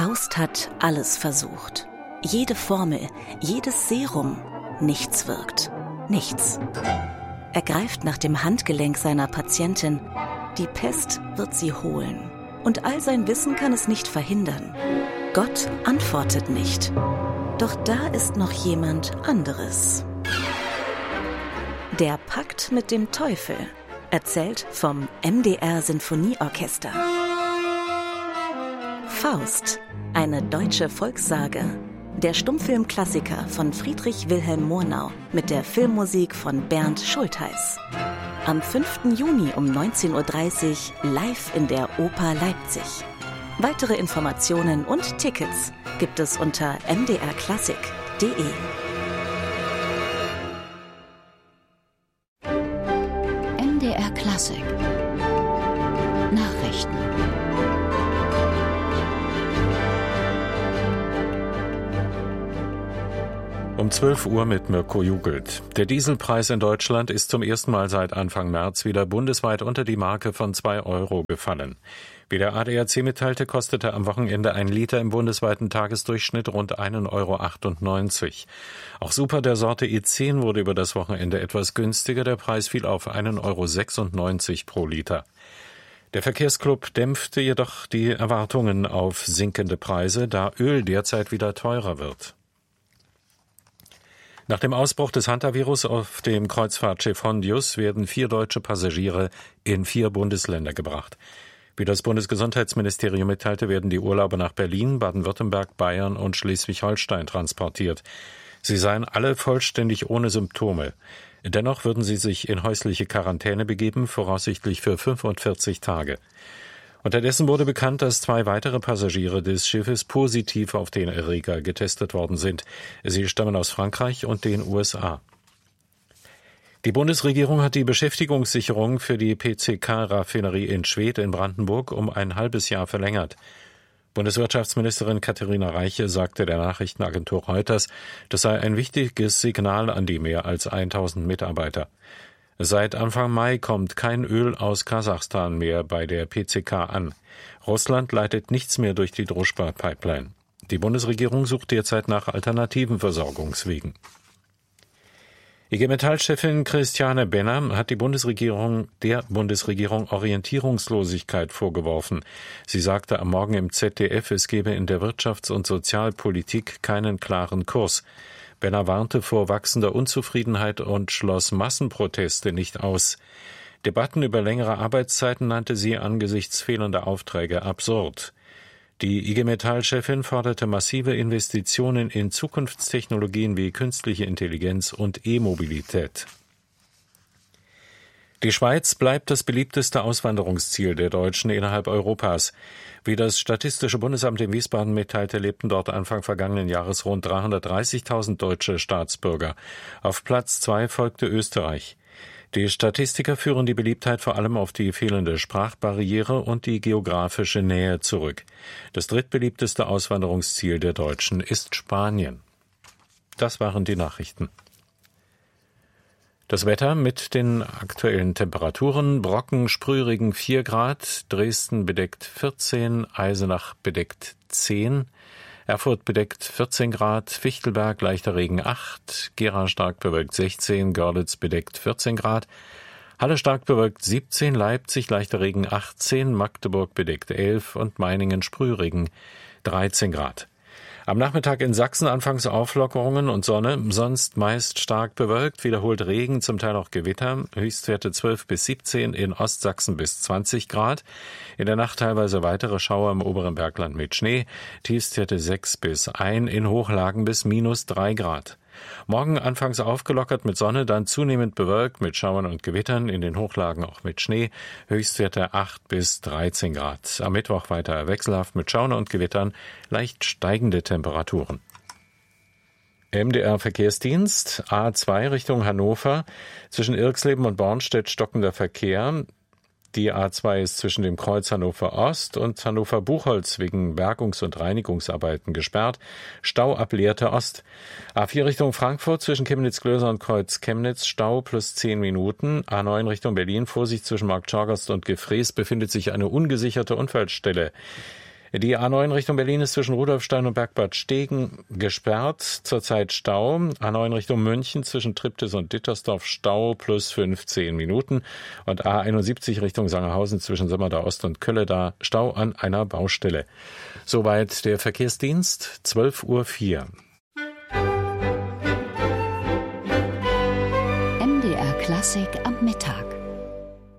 Faust hat alles versucht. Jede Formel, jedes Serum. Nichts wirkt. Nichts. Er greift nach dem Handgelenk seiner Patientin. Die Pest wird sie holen. Und all sein Wissen kann es nicht verhindern. Gott antwortet nicht. Doch da ist noch jemand anderes. Der Pakt mit dem Teufel. Erzählt vom MDR Sinfonieorchester. Faust, eine deutsche Volkssage. Der Stummfilmklassiker von Friedrich Wilhelm Murnau mit der Filmmusik von Bernd Schultheiß. Am 5. Juni um 19:30 Uhr live in der Oper Leipzig. Weitere Informationen und Tickets gibt es unter mdrklassik.de. MDR Klassik Nachrichten. Um 12 Uhr mit Mirko Jugelt. Der Dieselpreis in Deutschland ist zum ersten Mal seit Anfang März wieder bundesweit unter die Marke von 2 Euro gefallen. Wie der ADAC mitteilte, kostete am Wochenende ein Liter im bundesweiten Tagesdurchschnitt rund 1,98 Euro. Auch Super der Sorte E10 wurde über das Wochenende etwas günstiger. Der Preis fiel auf 1,96 Euro pro Liter. Der Verkehrsclub dämpfte jedoch die Erwartungen auf sinkende Preise, da Öl derzeit wieder teurer wird. Nach dem Ausbruch des Hantavirus auf dem Kreuzfahrtschiff Hondius werden 4 deutsche Passagiere in 4 Bundesländer gebracht. Wie das Bundesgesundheitsministerium mitteilte, werden die Urlauber nach Berlin, Baden-Württemberg, Bayern und Schleswig-Holstein transportiert. Sie seien alle vollständig ohne Symptome. Dennoch würden sie sich in häusliche Quarantäne begeben, voraussichtlich für 45 Tage. Unterdessen wurde bekannt, dass 2 weitere Passagiere des Schiffes positiv auf den Erreger getestet worden sind. Sie stammen aus Frankreich und den USA. Die Bundesregierung hat die Beschäftigungssicherung für die PCK-Raffinerie in Schwedt in Brandenburg um ein halbes Jahr verlängert. Bundeswirtschaftsministerin Katharina Reiche sagte der Nachrichtenagentur Reuters, das sei ein wichtiges Signal an die mehr als 1000 Mitarbeiter. Seit Anfang Mai kommt kein Öl aus Kasachstan mehr bei der PCK an. Russland leitet nichts mehr durch die Druschba-Pipeline. Die Bundesregierung sucht derzeit nach alternativen Versorgungswegen. IG Metall-Chefin Christiane Benner hat der Bundesregierung Orientierungslosigkeit vorgeworfen. Sie sagte am Morgen im ZDF, es gebe in der Wirtschafts- und Sozialpolitik keinen klaren Kurs. Benner warnte vor wachsender Unzufriedenheit und schloss Massenproteste nicht aus. Debatten über längere Arbeitszeiten nannte sie angesichts fehlender Aufträge absurd. Die IG Metall-Chefin forderte massive Investitionen in Zukunftstechnologien wie künstliche Intelligenz und E-Mobilität. Die Schweiz bleibt das beliebteste Auswanderungsziel der Deutschen innerhalb Europas. Wie das Statistische Bundesamt in Wiesbaden mitteilte, lebten dort Anfang vergangenen Jahres rund 330.000 deutsche Staatsbürger. Auf Platz 2 folgte Österreich. Die Statistiker führen die Beliebtheit vor allem auf die fehlende Sprachbarriere und die geografische Nähe zurück. Das drittbeliebteste Auswanderungsziel der Deutschen ist Spanien. Das waren die Nachrichten. Das Wetter mit den aktuellen Temperaturen: Brocken, Sprühregen 4 Grad, Dresden bedeckt 14, Eisenach bedeckt 10, Erfurt bedeckt 14 Grad, Fichtelberg leichter Regen 8, Gera stark bewölkt 16, Görlitz bedeckt 14 Grad, Halle stark bewölkt 17, Leipzig leichter Regen 18, Magdeburg bedeckt 11 und Meiningen Sprühregen 13 Grad. Am Nachmittag in Sachsen anfangs Auflockerungen und Sonne, sonst meist stark bewölkt, wiederholt Regen, zum Teil auch Gewitter, Höchstwerte 12 bis 17, in Ostsachsen bis 20 Grad. In der Nacht teilweise weitere Schauer im oberen Bergland mit Schnee, Tiefstwerte 6 bis 1, in Hochlagen bis -3 Grad. Morgen anfangs aufgelockert mit Sonne, dann zunehmend bewölkt mit Schauern und Gewittern, in den Hochlagen auch mit Schnee, Höchstwerte 8 bis 13 Grad. Am Mittwoch weiter wechselhaft mit Schauern und Gewittern, leicht steigende Temperaturen. MDR Verkehrsdienst, A2 Richtung Hannover, zwischen Irxleben und Bornstedt stockender Verkehr. Die A2 ist zwischen dem Kreuz Hannover Ost und Hannover Buchholz wegen Bergungs- und Reinigungsarbeiten gesperrt. Stau ab Lehrte Ost. A4 Richtung Frankfurt zwischen Chemnitz-Glöser und Kreuz Chemnitz, Stau plus 10 Minuten. A9 Richtung Berlin, Vorsicht zwischen Marktschorgast und Gefrees befindet sich eine ungesicherte Unfallstelle. Die A9 Richtung Berlin ist zwischen Rudolfstein und Bergbad Stegen gesperrt, zurzeit Stau. A9 Richtung München zwischen Triptis und Dittersdorf Stau plus 15 Minuten. Und A71 Richtung Sangerhausen zwischen Sömmerda Ost und Kölleda Stau an einer Baustelle. Soweit der Verkehrsdienst, 12:04 Uhr. MDR Klassik am Mittag.